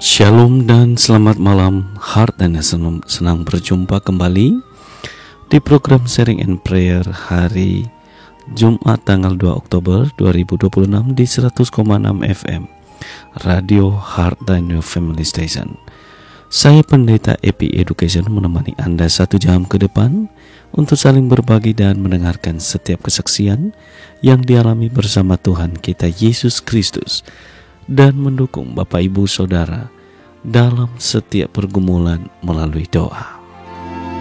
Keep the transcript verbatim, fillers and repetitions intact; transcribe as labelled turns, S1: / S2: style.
S1: Shalom dan selamat malam. Heart dan senang, senang berjumpa kembali di program Sharing and Prayer hari Jumat tanggal dua Oktober dua ribu dua puluh enam di seratus koma enam F M Radio Heart dan Your Family Station. Saya Pendeta Epi Education menemani Anda satu jam ke depan untuk saling berbagi dan mendengarkan setiap kesaksian yang dialami bersama Tuhan kita Yesus Kristus dan mendukung Bapak Ibu Saudara dalam setiap pergumulan melalui doa.